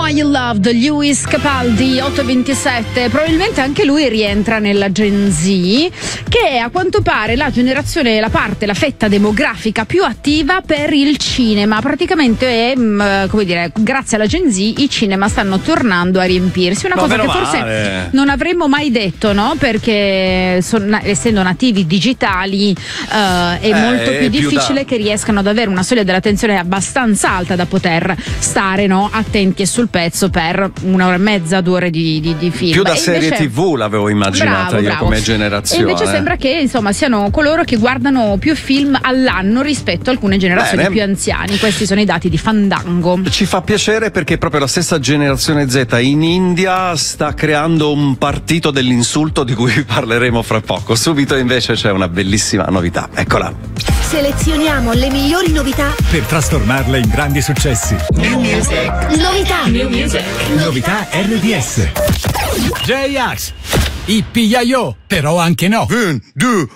Know You Loved, Lewis Capaldi, 8:27. Probabilmente anche lui rientra nella Gen Z, che è a quanto pare la generazione, la fetta demografica più attiva per il cinema. Praticamente come dire, grazie alla Gen Z i cinema stanno tornando a riempirsi. Una cosa che forse non avremmo mai detto, no? Perché essendo nativi digitali è molto più difficile che riescano ad avere una soglia dell'attenzione abbastanza alta da poter stare, no, attenti e sul pezzo per 1 ora e mezza, 2 ore di film. Più da serie TV l'avevo immaginata io come generazione. E invece sembra che insomma siano coloro che guardano più film all'anno rispetto a alcune generazioni più anziani. Questi sono i dati di Fandango. Ci fa piacere perché proprio la stessa generazione Z in India sta creando un partito dell'insulto di cui parleremo fra poco. Subito invece c'è una bellissima novità. Eccola. Selezioniamo le migliori novità per trasformarle in grandi successi. New Music. Novità. New Music. Novità RDS. J-Ax. Ippi-Yayo, però anche no. 1, 2,